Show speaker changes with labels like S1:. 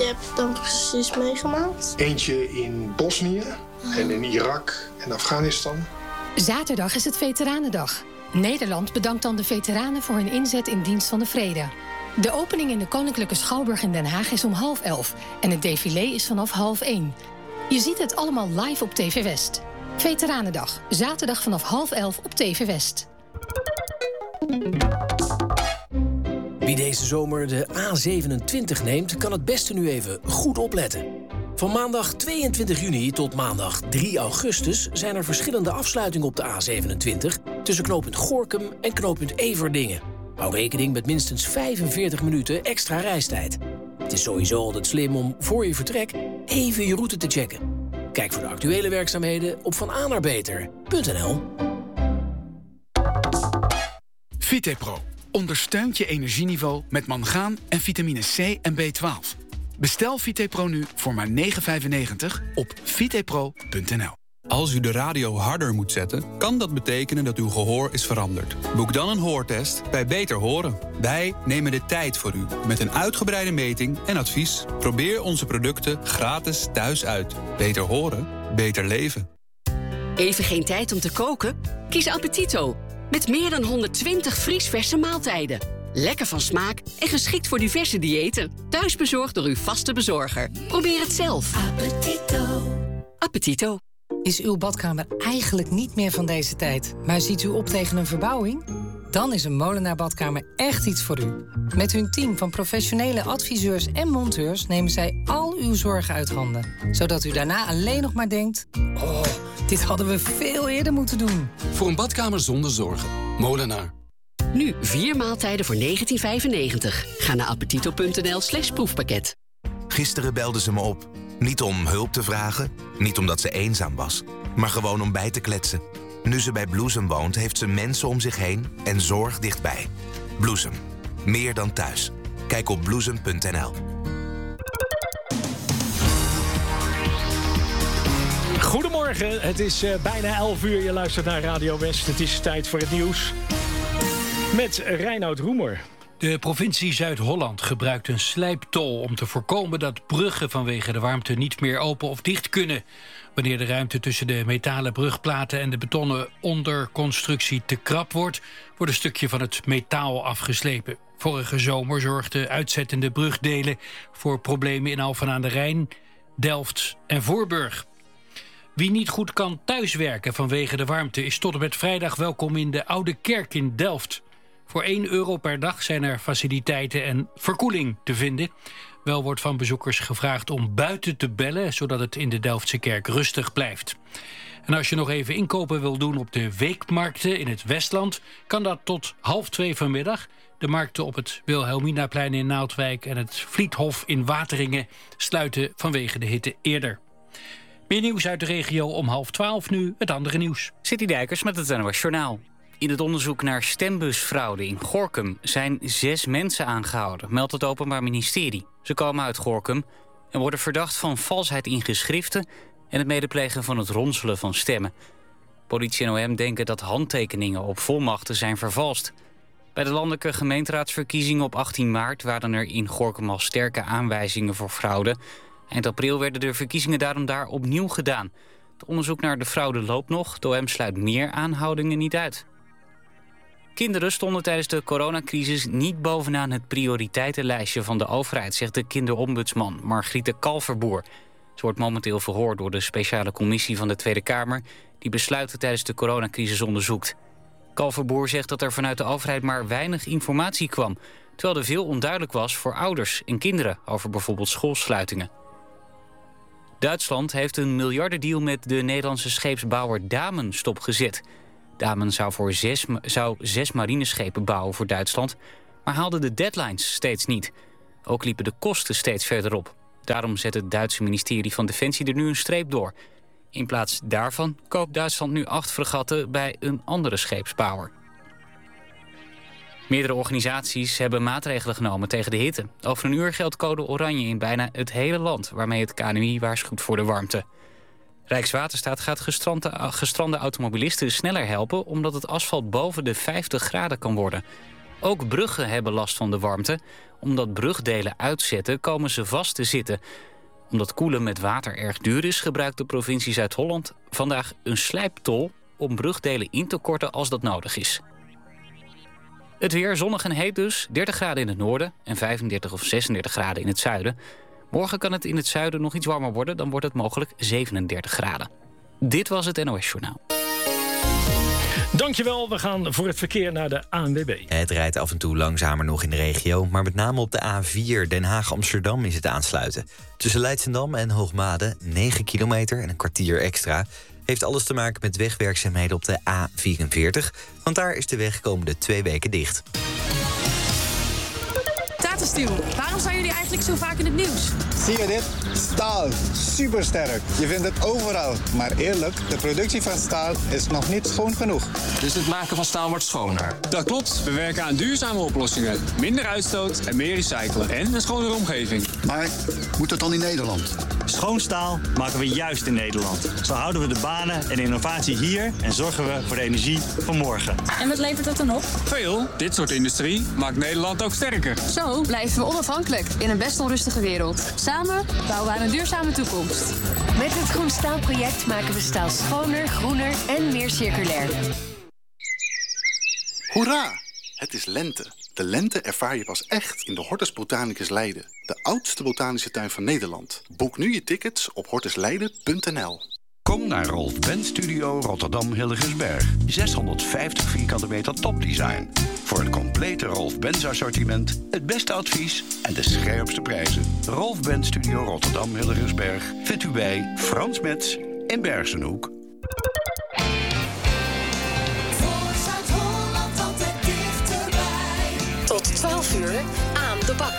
S1: je hebt dan precies meegemaakt?
S2: Eentje in Bosnië en in Irak en Afghanistan.
S3: Zaterdag is het Veteranendag. Nederland bedankt dan de veteranen voor hun inzet in dienst van de vrede. De opening in de Koninklijke Schouwburg in Den Haag is om 10:30 en het défilé is vanaf 12:30. Je ziet het allemaal live op TV West. Veteranendag, zaterdag vanaf 10:30 op TV West.
S4: Wie deze zomer de A27 neemt, kan het beste nu even goed opletten. Van maandag 22 juni tot maandag 3 augustus... zijn er verschillende afsluitingen op de A27... tussen knooppunt Gorinchem en knooppunt Everdingen. Hou rekening met minstens 45 minuten extra reistijd. Het is sowieso altijd slim om voor je vertrek even je route te checken. Kijk voor de actuele werkzaamheden op vanaarbeter.nl.
S5: Vitepro ondersteunt je energieniveau met mangaan en vitamine C en B12. Bestel Vitepro nu voor maar €9,95 op vitepro.nl.
S6: Als u de radio harder moet zetten, kan dat betekenen dat uw gehoor is veranderd. Boek dan een hoortest bij Beter Horen. Wij nemen de tijd voor u met een uitgebreide meting en advies. Probeer onze producten gratis thuis uit. Beter horen, beter leven.
S7: Even geen tijd om te koken? Kies Appetito. Met meer dan 120 vriesverse maaltijden. Lekker van smaak en geschikt voor diverse diëten. Thuisbezorgd door uw vaste bezorger. Probeer het zelf. Appetito. Appetito.
S8: Is uw badkamer eigenlijk niet meer van deze tijd, maar ziet u op tegen een verbouwing? Dan is een Molenaar Badkamer echt iets voor u. Met hun team van professionele adviseurs en monteurs nemen zij al uw zorgen uit handen. Zodat u daarna alleen nog maar denkt: oh, dit hadden we veel eerder moeten doen.
S9: Voor een badkamer zonder zorgen. Molenaar.
S7: Nu 4 maaltijden voor €19,95. Ga naar appetito.nl/proefpakket.
S10: Gisteren belde ze me op. Niet om hulp te vragen, niet omdat ze eenzaam was, maar gewoon om bij te kletsen. Nu ze bij Bloesem woont, heeft ze mensen om zich heen en zorg dichtbij. Bloesem. Meer dan thuis. Kijk op bloesem.nl.
S11: Goedemorgen, het is bijna 11 uur. Je luistert naar Radio West. Het is tijd voor het nieuws. Met Reinoud Roemer.
S12: De provincie Zuid-Holland gebruikt een slijptol om te voorkomen dat bruggen vanwege de warmte niet meer open of dicht kunnen. Wanneer de ruimte tussen de metalen brugplaten en de betonnen onderconstructie te krap wordt een stukje van het metaal afgeslepen. Vorige zomer zorgden uitzettende brugdelen voor problemen in Alphen aan de Rijn, Delft en Voorburg. Wie niet goed kan thuiswerken vanwege de warmte is tot en met vrijdag welkom in de Oude Kerk in Delft. Voor €1 per dag zijn er faciliteiten en verkoeling te vinden. Wel wordt van bezoekers gevraagd om buiten te bellen, zodat het in de Delftse kerk rustig blijft. En als je nog even inkopen wil doen op de weekmarkten in het Westland, kan dat tot 1:30 vanmiddag. De markten op het Wilhelminaplein in Naaldwijk en het Vliethof in Wateringen sluiten vanwege de hitte eerder. Meer nieuws uit de regio om 11:30 nu, het andere nieuws.
S13: City Dijkers met het NOS Journaal. In het onderzoek naar stembusfraude in Gorinchem zijn 6 mensen aangehouden, meldt het Openbaar Ministerie. Ze komen uit Gorinchem en worden verdacht van valsheid in geschriften en het medeplegen van het ronselen van stemmen. Politie en OM denken dat handtekeningen op volmachten zijn vervalst. Bij de landelijke gemeenteraadsverkiezingen op 18 maart waren er in Gorinchem al sterke aanwijzingen voor fraude. Eind april werden de verkiezingen daarom daar opnieuw gedaan. Het onderzoek naar de fraude loopt nog. De OM sluit meer aanhoudingen niet uit. Kinderen stonden tijdens de coronacrisis niet bovenaan het prioriteitenlijstje van de overheid, zegt de kinderombudsman Margriete Kalverboer. Ze wordt momenteel verhoord door de speciale commissie van de Tweede Kamer die besluiten tijdens de coronacrisis onderzoekt. Kalverboer zegt dat er vanuit de overheid maar weinig informatie kwam, terwijl er veel onduidelijk was voor ouders en kinderen over bijvoorbeeld schoolsluitingen. Duitsland heeft een miljardendeal met de Nederlandse scheepsbouwer Damen stopgezet. Damen zou 6 marineschepen bouwen voor Duitsland, maar haalde de deadlines steeds niet. Ook liepen de kosten steeds verder op. Daarom zet het Duitse ministerie van Defensie er nu een streep door. In plaats daarvan koopt Duitsland nu 8 fregatten bij een andere scheepsbouwer. Meerdere organisaties hebben maatregelen genomen tegen de hitte. Over een uur geldt code oranje in bijna het hele land, waarmee het KNMI waarschuwt voor de warmte. Rijkswaterstaat gaat gestrande automobilisten sneller helpen omdat het asfalt boven de 50 graden kan worden. Ook bruggen hebben last van de warmte. Omdat brugdelen uitzetten, komen ze vast te zitten. Omdat koelen met water erg duur is, gebruikt de provincie Zuid-Holland vandaag een slijptol om brugdelen in te korten als dat nodig is. Het weer zonnig en heet dus, 30 graden in het noorden en 35 of 36 graden in het zuiden. Morgen kan het in het zuiden nog iets warmer worden, dan wordt het mogelijk 37 graden. Dit was het NOS Journaal.
S11: Dankjewel, we gaan voor het verkeer naar de ANWB.
S14: Het rijdt af en toe langzamer nog in de regio, maar met name op de A4 Den Haag-Amsterdam is het aansluiten. Tussen Leidschendam en Hoogmade 9 kilometer en een kwartier extra. Heeft alles te maken met wegwerkzaamheden op de A44, want daar is de weg komende 2 weken dicht.
S15: Tata Steel, waarom zijn jullie eigenlijk zo vaak in het nieuws?
S16: Zie je dit? Staal. Supersterk. Je vindt het overal. Maar eerlijk, de productie van staal is nog niet schoon genoeg.
S17: Dus het maken van staal wordt schoner. Dat klopt. We werken aan duurzame oplossingen. Minder uitstoot en meer recyclen. En een schonere omgeving.
S18: Maar moet dat dan in Nederland?
S19: Schoon staal maken we juist in Nederland. Zo houden we de banen en de innovatie hier en zorgen we voor de energie van morgen.
S15: En wat levert dat dan op?
S17: Veel. Dit soort industrie maakt Nederland ook sterker.
S15: Zo blijven we onafhankelijk in een best onrustige wereld. Samen bouwen we aan een duurzame toekomst.
S20: Met het Groen Staal-project maken we staal schoner, groener en meer circulair.
S21: Hoera! Het is lente. De lente ervaar je pas echt in de Hortus Botanicus Leiden. De oudste botanische tuin van Nederland. Boek nu je tickets op hortusleiden.nl.
S22: Kom naar Rolf Benz Studio Rotterdam Hillegersberg. 650 vierkante meter topdesign. Voor het complete Rolf Benz assortiment, het beste advies en de scherpste prijzen. Rolf Benz Studio Rotterdam Hillegersberg vindt u bij Frans Metz in Bergenhoek.
S20: Tot 12 uur aan de bak.